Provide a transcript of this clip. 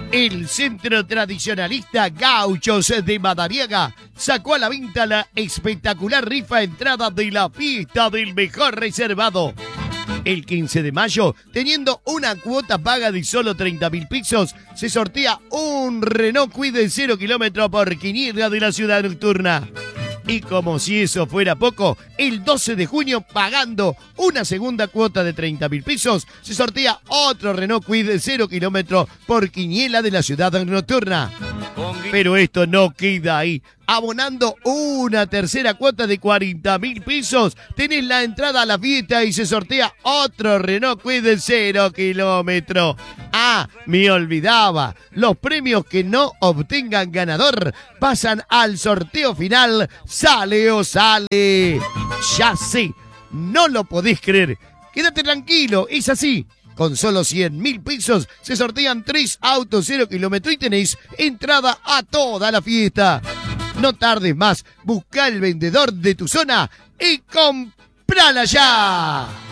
El centro tradicionalista Gauchos de Madariaga sacó a la venta la espectacular rifa entrada de la fiesta del mejor reservado. El 15 de mayo, teniendo una cuota paga de solo 30.000 pesos, se sortea un Renault Kwid de 0 kilómetros por quiniela de la ciudad nocturna. Y como si eso fuera poco, el 12 de junio, pagando una segunda cuota de 30.000 pesos, se sortea otro Renault Kwid de 0 kilómetros por quiniela de la ciudad nocturna. Pero esto no queda ahí. Abonando una tercera cuota de 40.000 pesos, tenés la entrada a la fiesta y se sortea otro Renault Kwid de 0 kilómetros. Ah, me olvidaba. Los premios que no obtengan ganador pasan al sorteo final. ¡Sale o sale! Ya sé, no lo podés creer. Quédate tranquilo, es así. Con solo 100.000 pesos se sortean 3 autos 0 kilómetros y tenéis entrada a toda la fiesta. No tardes más, busca el vendedor de tu zona y comprala ya.